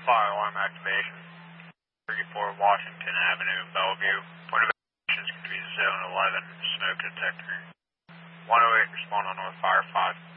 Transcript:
Fire alarm activation. 34 Washington Avenue, Bellevue. Point of execution is going to be Zone 11, smoke detector. 108, respond on North Fire 5.